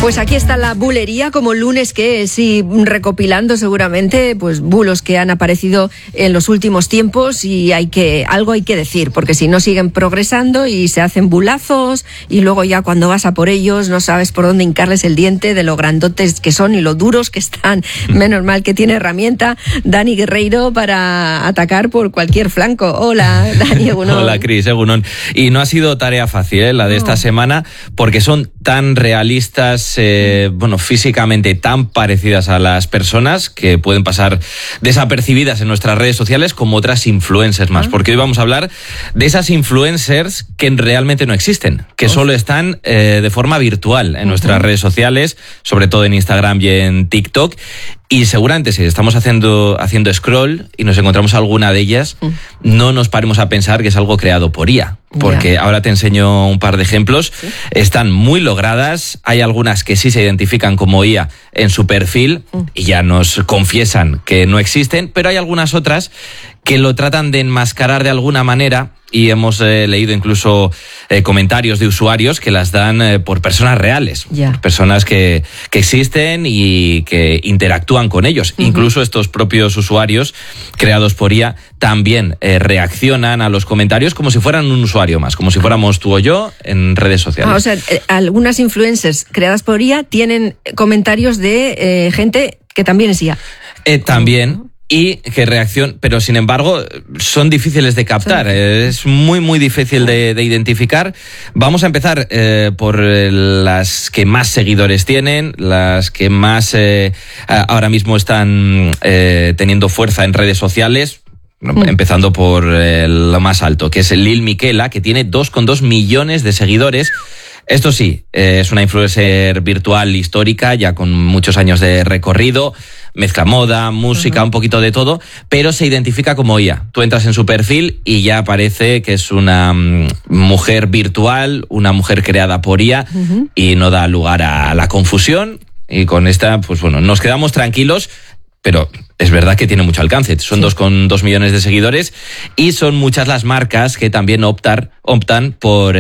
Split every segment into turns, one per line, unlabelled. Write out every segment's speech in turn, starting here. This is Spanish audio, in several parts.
Pues aquí está la bulería, como lunes que es, y recopilando seguramente pues bulos que han aparecido en los últimos tiempos, y algo hay que decir, porque si no siguen progresando y se hacen bulazos, y luego ya cuando vas a por ellos no sabes por dónde hincarles el diente de lo grandotes que son y lo duros que están. Menos mal que tiene herramienta Dani Guerreiro para atacar por cualquier flanco. Hola, Dani, egunon.
Hola, Cris, egunon. Y no ha sido tarea fácil, la de esta semana, porque son tan realistas, físicamente tan parecidas a las personas, que pueden pasar desapercibidas en nuestras redes sociales, como otras influencers más. Porque hoy vamos a hablar de esas influencers que realmente no existen, que solo están de forma virtual en nuestras redes sociales, sobre todo en Instagram y en TikTok. Y seguramente si estamos haciendo scroll y nos encontramos alguna de ellas, no nos paremos a pensar que es algo creado por IA. Porque ahora te enseño un par de ejemplos. ¿Sí? Están muy logradas. Hay algunas que sí se identifican como IA en su perfil y ya nos confiesan que no existen, pero hay algunas otras que lo tratan de enmascarar de alguna manera. Y hemos leído incluso comentarios de usuarios que las dan por personas reales, personas que existen y que interactúan con ellos. Incluso estos propios usuarios creados por IA también reaccionan a los comentarios como si fueran un usuario más, como si fuéramos tú o yo en redes sociales.
O sea, algunas influencers creadas por IA tienen comentarios de gente que también es IA.
También. Y que pero sin embargo son difíciles de captar, es muy muy difícil de identificar. Vamos a empezar por las que más seguidores tienen, las que más ahora mismo están teniendo fuerza en redes sociales. Empezando por lo más alto, que es Lil Miquela, que tiene 2,2 millones de seguidores. Esto sí, es una influencer virtual histórica, ya con muchos años de recorrido, mezcla moda, música, un poquito de todo, pero se identifica como IA. Tú entras en su perfil y ya parece que es una mujer virtual, una mujer creada por IA, y no da lugar a la confusión. Y con esta, nos quedamos tranquilos, pero es verdad que tiene mucho alcance. Son 2,2 millones de seguidores, y son muchas las marcas que también optan por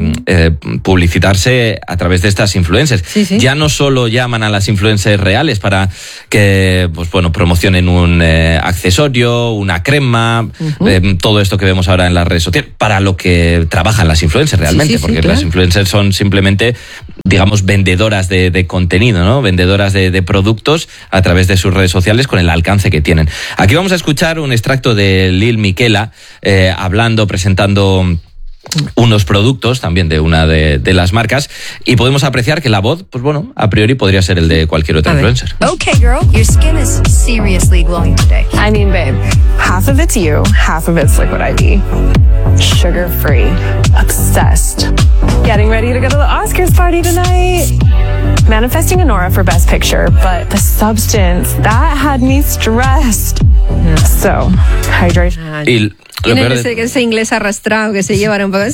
publicitarse a través de estas influencers. Ya no solo llaman a las influencers reales para que promocionen un accesorio, una crema, todo esto que vemos ahora en las redes sociales, para lo que trabajan las influencers realmente, porque las influencers son simplemente, digamos, vendedoras de contenido, ¿no? Vendedoras de productos a través de sus redes sociales, con el alcance que tienen. Aquí vamos a escuchar un extracto de Lil Miquela presentando unos productos también de una de las marcas, y podemos apreciar que la voz, a priori podría ser el de cualquier otra influencer.
Okay, girl, your skin is seriously glowing today.
I mean, babe, half of it's you, half of it's Liquid IV. Sugar-free, obsessed. Getting ready to go to the Oscars party tonight. Manifesting a Nora for Best Picture, but the substance, that had me stressed. So, hydration.
Tiene ese inglés arrastrado que se lleva un poco.
Sí,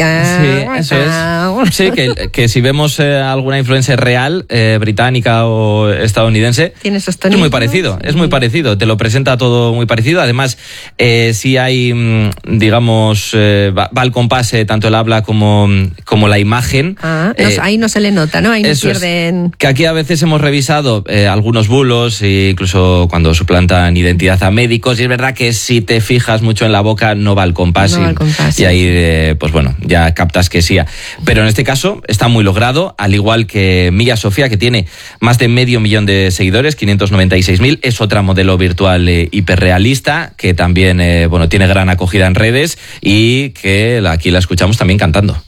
eso es. Sí, que si vemos alguna influencer real, británica o estadounidense, es muy parecido, te lo presenta todo muy parecido. Además, sí hay, digamos, va al compás tanto el habla como la imagen.
Ahí no se le nota, ¿no? Ahí no pierden.
Que aquí a veces hemos revisado algunos bulos, incluso cuando suplantan identidad a médicos, y es verdad que si te fijas mucho en la boca, no va al compás, y ahí ya captas que sí. Pero en este caso está muy logrado, al igual que Milla Sofía, que tiene más de 500.000 de seguidores, 596.000, es otra modelo virtual hiperrealista, que también tiene gran acogida en redes, y que aquí la escuchamos también cantando.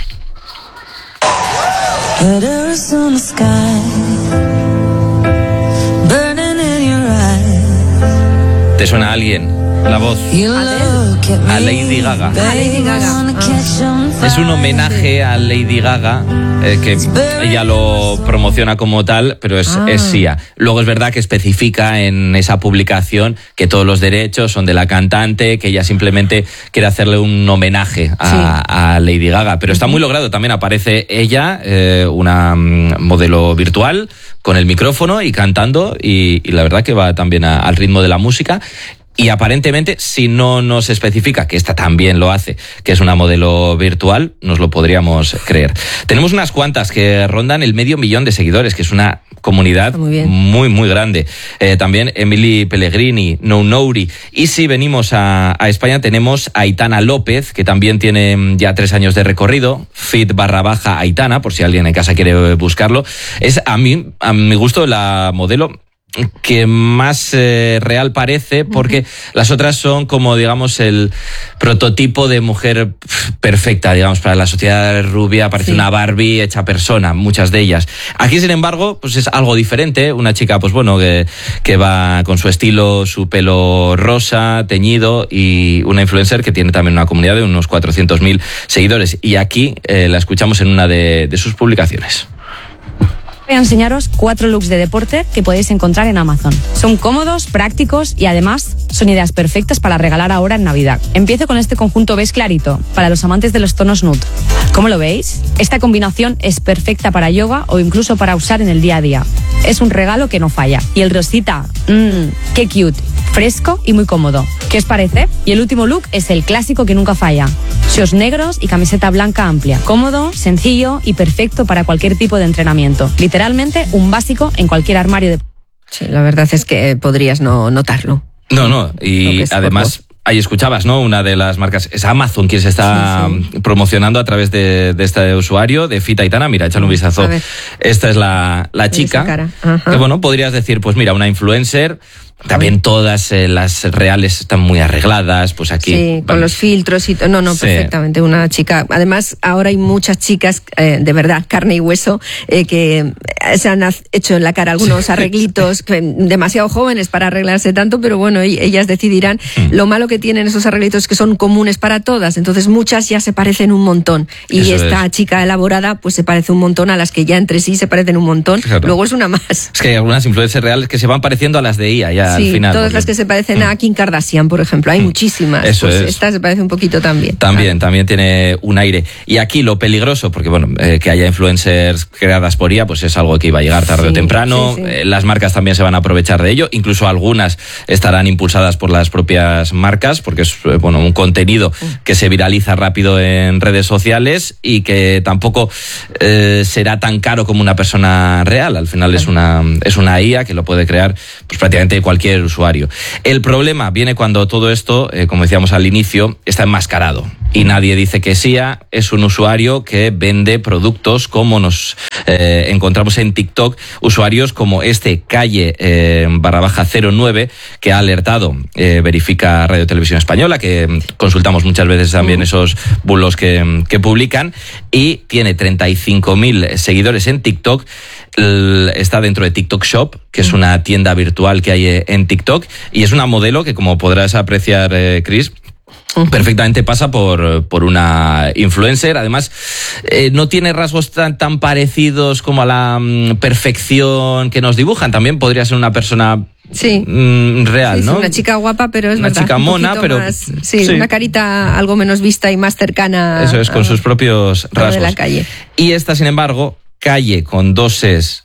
¿Te suena a alguien la voz? A Lady Gaga. Es un homenaje a Lady Gaga, que ella lo promociona como tal, pero es Sia. Luego es verdad que especifica en esa publicación que todos los derechos son de la cantante, que ella simplemente quiere hacerle un homenaje a Lady Gaga. Pero está muy logrado. También aparece ella, una modelo virtual, con el micrófono y cantando, y la verdad que va también al ritmo de la música. Y aparentemente, si no nos especifica que esta también lo hace, que es una modelo virtual, nos lo podríamos creer. Tenemos unas cuantas que rondan el 500.000 de seguidores, que es una comunidad muy, muy grande. También Emily Pellegrini, Nouri. Y si venimos a España, tenemos a Aitana López, que también tiene ya 3 años de recorrido. fit_Aitana, por si alguien en casa quiere buscarlo. Es a mi gusto la modelo que más real parece, porque las otras son como, digamos, el prototipo de mujer perfecta, digamos, para la sociedad rubia. Parece una Barbie hecha persona, muchas de ellas. Aquí, sin embargo, pues es algo diferente. Una chica, pues bueno, que va con su estilo, su pelo rosa, teñido, y una influencer que tiene también una comunidad de unos 400.000 seguidores. Y aquí la escuchamos en una de sus publicaciones.
Voy a enseñaros 4 looks de deporte que podéis encontrar en Amazon. Son cómodos, prácticos y además son ideas perfectas para regalar ahora en Navidad. Empiezo con este conjunto beige clarito, para los amantes de los tonos nude. ¿Cómo lo veis? Esta combinación es perfecta para yoga o incluso para usar en el día a día. Es un regalo que no falla. Y el rosita, qué cute, fresco y muy cómodo. ¿Qué os parece? Y el último look es el clásico que nunca falla. Shorts negros y camiseta blanca amplia. Cómodo, sencillo y perfecto para cualquier tipo de entrenamiento. Literalmente un básico en cualquier armario de...
Sí, la verdad es que podrías no notarlo.
No, y además... Ahí escuchabas, ¿no? Una de las marcas es Amazon, quien se está promocionando a través de este usuario, de Fit Aitana. Mira, échale un vistazo. Esta es la chica. Que bueno, podrías decir, pues mira, una influencer. También todas las reales están muy arregladas, pues aquí...
Sí, con los filtros y todo. No, perfectamente, una chica. Además, ahora hay muchas chicas, de verdad, carne y hueso, que se han hecho en la cara algunos arreglitos, demasiado jóvenes para arreglarse tanto, pero bueno, ellas decidirán. Lo malo que tienen esos arreglitos es que son comunes para todas, entonces muchas ya se parecen un montón. Y eso esta chica elaborada, pues se parece un montón a las que ya entre sí se parecen un montón. Claro. Luego es una más.
Es que hay algunas influencers reales que se van pareciendo a las de ella, ya.
Sí,
al final,
todas las que se parecen a Kim Kardashian, por ejemplo. Hay muchísimas.
Eso
pues
es.
Esta se parece un poquito también.
También tiene un aire. Y aquí lo peligroso, porque bueno, que haya influencers creadas por IA, pues es algo que iba a llegar tarde o temprano. Sí. Las marcas también se van a aprovechar de ello. Incluso algunas estarán impulsadas por las propias marcas, porque es bueno un contenido que se viraliza rápido en redes sociales y que tampoco será tan caro como una persona real. Al final es una IA que lo puede crear pues prácticamente cualquier usuario. El problema viene cuando todo esto, como decíamos al inicio, está enmascarado. Y nadie dice que SIA es un usuario que vende productos, como nos encontramos en TikTok, usuarios como este calle_09, que ha alertado, verifica Radio Televisión Española, que consultamos muchas veces también esos bulos que publican, y tiene 35.000 seguidores en TikTok. Está dentro de TikTok Shop, que es una tienda virtual que hay en TikTok, y es una modelo que, como podrás apreciar, Chris, perfectamente pasa por una influencer. Además, no tiene rasgos tan parecidos como a la perfección que nos dibujan. También podría ser una persona real, ¿no?
Sí, una chica guapa, pero es
una
verdad,
chica mona, pero
más, una carita algo menos vista y más cercana.
Eso es, con sus propios rasgos.
De la calle.
Y esta, sin embargo, calle con 2 es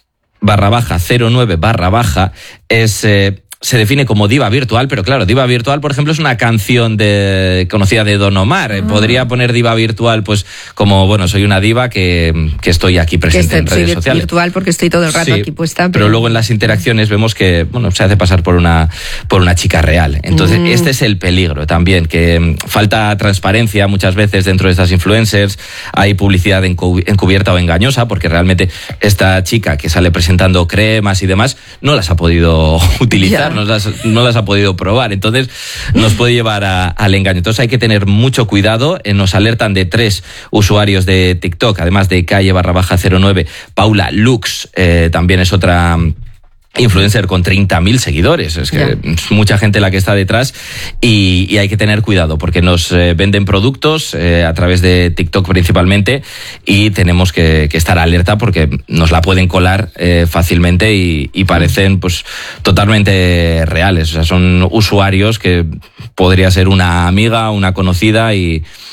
/09 es se define como diva virtual, pero claro, diva virtual, por ejemplo, es una canción conocida de Don Omar. Podría poner diva virtual, pues como, bueno, soy una diva que estoy aquí presente en redes sociales.
Soy virtual porque estoy todo el rato aquí puesta.
Pero luego en las interacciones vemos que, bueno, se hace pasar por una chica real. Entonces, este es el peligro también, que falta transparencia muchas veces dentro de estas influencers. Hay publicidad encubierta o engañosa, porque realmente esta chica que sale presentando cremas y demás no las ha podido utilizar. No las ha podido probar, entonces nos puede llevar al engaño. Entonces hay que tener mucho cuidado. Nos alertan de 3 usuarios de TikTok, además de calle_09. Paula Lux también es otra influencer con 30.000 seguidores. Es que es mucha gente la que está detrás, y hay que tener cuidado porque nos venden productos a través de TikTok principalmente, y tenemos que estar alerta porque nos la pueden colar fácilmente y parecen pues totalmente reales. O sea, son usuarios que podría ser una amiga, una conocida, y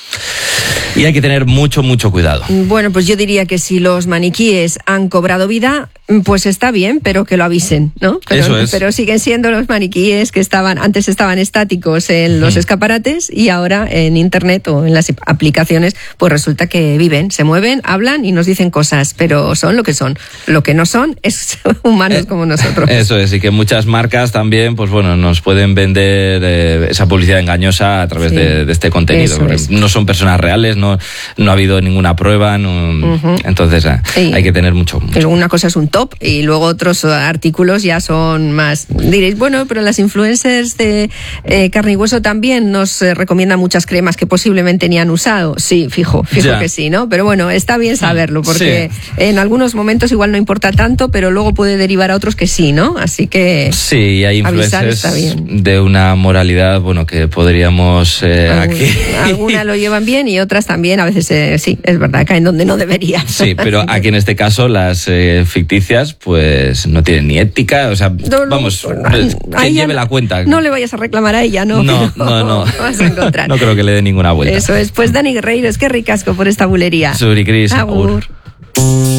Y hay que tener mucho cuidado.
Bueno, pues yo diría que si los maniquíes han cobrado vida, pues está bien, pero que lo avisen, ¿no?
Eso es.
Pero siguen siendo los maniquíes que antes estaban estáticos en los escaparates y ahora en internet o en las aplicaciones, pues resulta que viven, se mueven, hablan y nos dicen cosas, pero son lo que son. Lo que no son es humanos como nosotros.
Eso es, y que muchas marcas también, pues bueno, nos pueden vender esa publicidad engañosa a través de este contenido. No son personas reales, no ha habido ninguna prueba, entonces hay que tener mucho.
Pero una cosa es un top y luego otros artículos ya son más. Diréis, bueno, pero las influencers de carne y hueso también nos recomiendan muchas cremas que posiblemente ni han usado. Sí, fijo que sí, ¿no? Pero bueno, está bien saberlo porque en algunos momentos igual no importa tanto, pero luego puede derivar a otros que sí, ¿no? Así que
sí, hay influencers de una moralidad, bueno, que podríamos aquí.
Algunas lo llevan bien y otras también, a veces sí, es verdad, caen donde no deberían.
Sí, pero aquí en este caso las ficticias pues no tienen ni ética, o sea, vamos, que lleve la cuenta.
No le vayas a reclamar a ella, ¿no?
No.
Vas a encontrar.
No creo que le dé ninguna vuelta.
Eso es, pues Dani Guerreiro, es que ricasco por esta bulería.
Suri Cris,
agur.